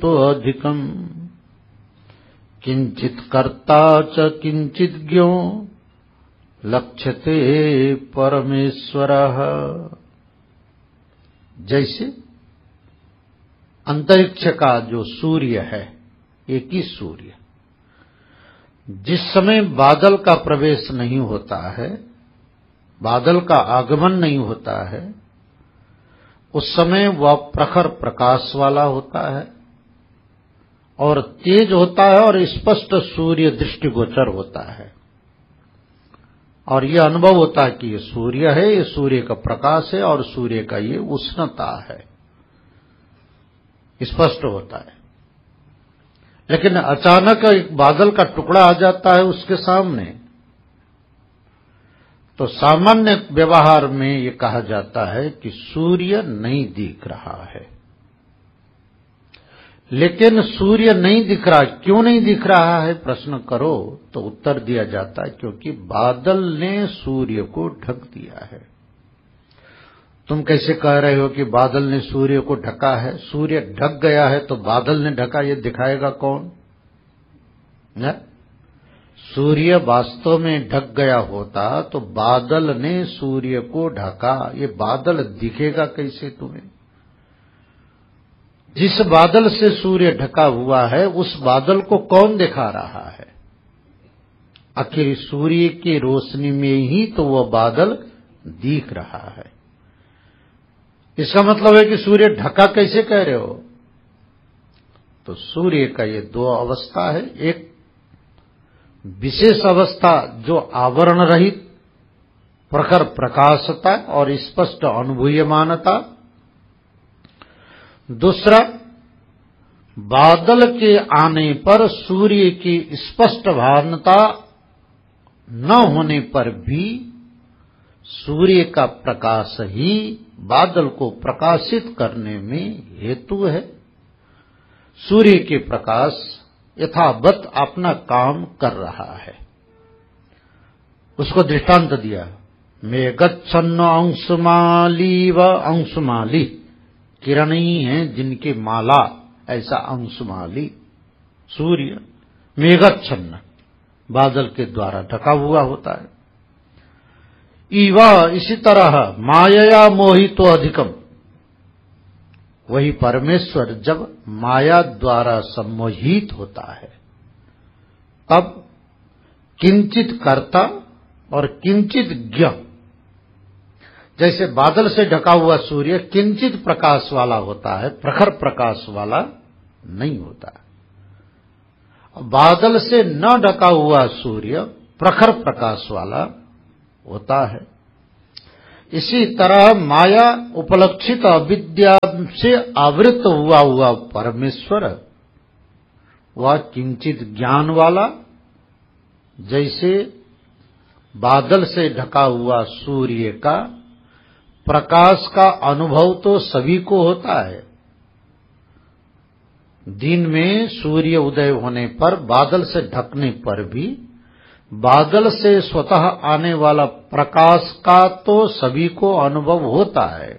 तो अधिकम किंचित कर्ता च किंचित ज्ञो लक्ष्यते परमेश्वरः। जैसे अंतरिक्ष का जो सूर्य है, एक ही सूर्य, जिस समय बादल का प्रवेश नहीं होता है, बादल का आगमन नहीं होता है, उस समय वह प्रखर प्रकाश वाला होता है और तेज होता है और स्पष्ट सूर्य दृष्टिगोचर होता है। और यह अनुभव होता है कि ये सूर्य है, ये सूर्य का प्रकाश है और सूर्य का ये उष्णता है, स्पष्ट होता है। लेकिन अचानक एक बादल का टुकड़ा आ जाता है उसके सामने, तो सामान्य व्यवहार में ये कहा जाता है कि सूर्य नहीं दिख रहा है। लेकिन सूर्य नहीं दिख रहा, क्यों नहीं दिख रहा है प्रश्न करो तो उत्तर दिया जाता है क्योंकि बादल ने सूर्य को ढक दिया है। तुम कैसे कह रहे हो कि बादल ने सूर्य को ढका है? सूर्य ढक गया है तो बादल ने ढका, ये दिखाएगा कौन? न? सूर्य वास्तव में ढक गया होता तो बादल ने सूर्य को ढका, ये बादल दिखेगा कैसे तुम्हें? जिस बादल से सूर्य ढका हुआ है उस बादल को कौन दिखा रहा है? आखिर सूर्य की रोशनी में ही तो वह बादल दिख रहा है। इसका मतलब है कि सूर्य ढका कैसे कह रहे हो? तो सूर्य का ये दो अवस्था है, एक विशेष अवस्था जो आवरण रहित प्रखर प्रकाशता और स्पष्ट अनुभूयमानता, दूसरा बादल के आने पर सूर्य की स्पष्ट भानता न होने पर भी सूर्य का प्रकाश ही बादल को प्रकाशित करने में हेतु है। सूर्य के प्रकाश यथावत अपना काम कर रहा है। उसको दृष्टांत दिया, मेघच्छन्न अंशुमाली व अंशुमाली, किरण ही है जिनकी माला, ऐसा अंशुमाली सूर्य मेघच्छन्न बादल के द्वारा ढका हुआ होता है। ईवा इसी तरह माया मोहितो अधिकम, वही परमेश्वर जब माया द्वारा सम्मोहित होता है तब किंचित कर्ता और किंचित ज्ञ, जैसे बादल से ढका हुआ सूर्य किंचित प्रकाश वाला होता है, प्रखर प्रकाश वाला नहीं होता। बादल से न ढका हुआ सूर्य प्रखर प्रकाश वाला होता है। इसी तरह माया उपलक्षित अविद्या से आवृत हुआ परमेश्वर वह किंचित ज्ञान वाला, जैसे बादल से ढका हुआ सूर्य का प्रकाश का अनुभव तो सभी को होता है। दिन में सूर्य उदय होने पर बादल से ढकने पर भी बादल से स्वतः आने वाला प्रकाश का तो सभी को अनुभव होता है,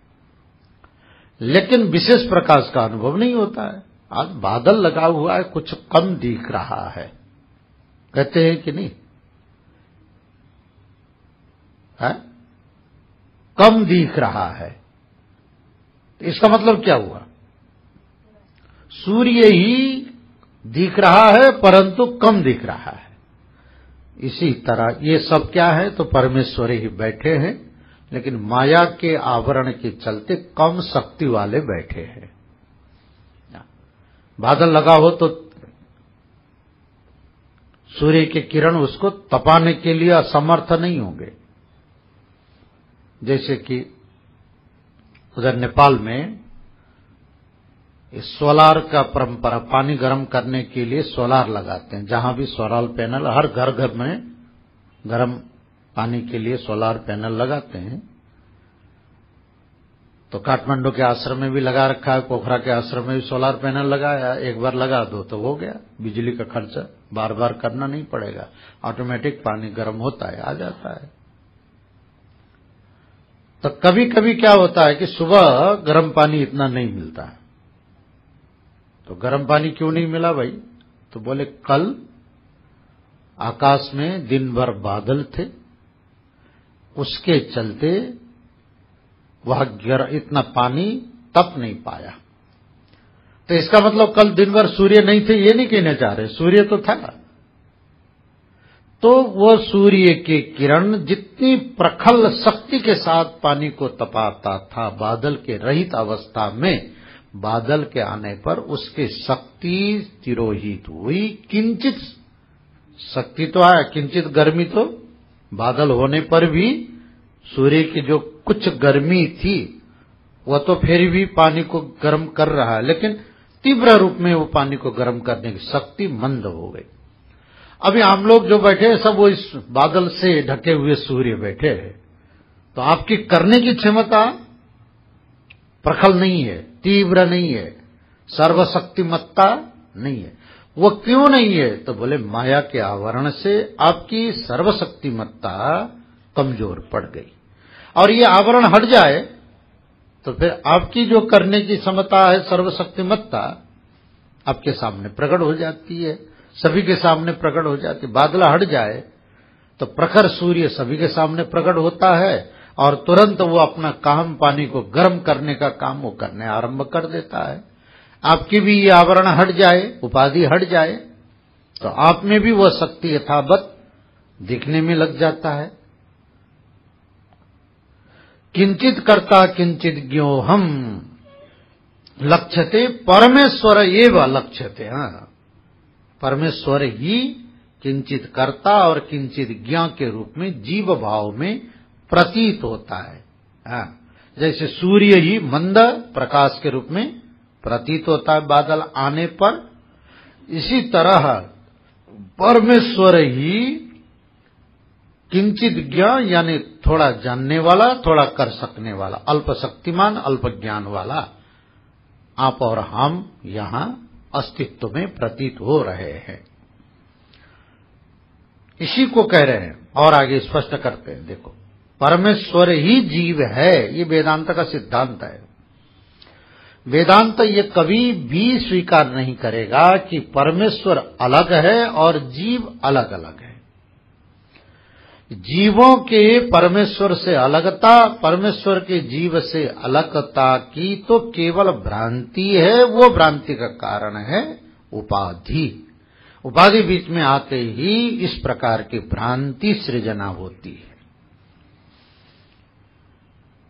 लेकिन विशेष प्रकाश का अनुभव नहीं होता है। आज बादल लगा हुआ है, कुछ कम दिख रहा है, कहते हैं कि नहीं है? कम दिख रहा है, इसका मतलब क्या हुआ? सूर्य ही दिख रहा है परंतु कम दिख रहा है। इसी तरह ये सब क्या है? तो परमेश्वर ही बैठे हैं, लेकिन माया के आवरण के चलते कम शक्ति वाले बैठे हैं। बादल लगा हो तो सूर्य के किरण उसको तपाने के लिए असमर्थ नहीं होंगे। जैसे कि उधर नेपाल में सोलार का परंपरा, पानी गर्म करने के लिए सोलार लगाते हैं। जहां भी सोलार पैनल, हर घर घर में गर्म पानी के लिए सोलार पैनल लगाते हैं। तो काठमांडू के आश्रम में भी लगा रखा है, पोखरा के आश्रम में भी सोलार पैनल लगाया। एक बार लगा दो तो हो गया, बिजली का खर्चा बार बार करना नहीं पड़ेगा, ऑटोमेटिक पानी गर्म होता है, आ जाता है। तो कभी कभी क्या होता है कि सुबह गर्म पानी इतना नहीं मिलता, तो गर्म पानी क्यों नहीं मिला भाई? तो बोले कल आकाश में दिन भर बादल थे, उसके चलते वह इतना पानी तप नहीं पाया। तो इसका मतलब कल दिन भर सूर्य नहीं थे, ये नहीं कहना चाह रहे, सूर्य तो था। तो वो सूर्य के किरण जितनी प्रखर शक्ति के साथ पानी को तपाता था बादल के रहित अवस्था में, बादल के आने पर उसकी शक्ति तिरोहित हुई। किंचित शक्ति तो आया, किंचित गर्मी तो बादल होने पर भी सूर्य की जो कुछ गर्मी थी वह तो फिर भी पानी को गर्म कर रहा है, लेकिन तीव्र रूप में वो पानी को गर्म करने की शक्ति मंद हो गई। अभी हम लोग जो बैठे हैं सब वो इस बादल से ढके हुए सूर्य बैठे हैं, तो आपकी करने की क्षमता प्रखर नहीं है, तीव्र नहीं है, सर्वशक्तिमत्ता नहीं है। वो क्यों नहीं है? तो बोले माया के आवरण से आपकी सर्वशक्तिमत्ता कमजोर पड़ गई, और ये आवरण हट जाए तो फिर आपकी जो करने की क्षमता है सर्वशक्तिमत्ता आपके सामने प्रकट हो जाती है, सभी के सामने प्रकट हो जाती है। बादल हट जाए तो प्रखर सूर्य सभी के सामने प्रकट होता है और तुरंत वो अपना काम पानी को गर्म करने का काम वो करने आरंभ कर देता है। आपकी भी ये आवरण हट जाए, उपाधि हट जाए, तो आप में भी वह शक्ति यथावत दिखने में लग जाता है। किंचित कर्ता किंचित ज्ञो हम लक्ष्यते परमेश्वर एव लक्ष्यते। हाँ, परमेश्वर ही किंचित कर्ता और किंचित ज्ञ के रूप में जीव भाव में प्रतीत होता है। हाँ, जैसे सूर्य ही मंद प्रकाश के रूप में प्रतीत होता है बादल आने पर, इसी तरह परमेश्वर ही किंचित ज्ञ यानी थोड़ा जानने वाला, थोड़ा कर सकने वाला, अल्प शक्तिमान अल्प ज्ञान वाला आप और हम यहां अस्तित्व में प्रतीत हो रहे हैं। इसी को कह रहे हैं और आगे स्पष्ट करते हैं। देखो, परमेश्वर ही जीव है, ये वेदांत का सिद्धांत है। वेदांत ये कभी भी स्वीकार नहीं करेगा कि परमेश्वर अलग है और जीव अलग अलग है। जीवों के परमेश्वर से अलगता, परमेश्वर के जीव से अलगता की तो केवल भ्रांति है। वो भ्रांति का कारण है उपाधि। उपाधि बीच में आते ही इस प्रकार की भ्रांति सृजना होती है।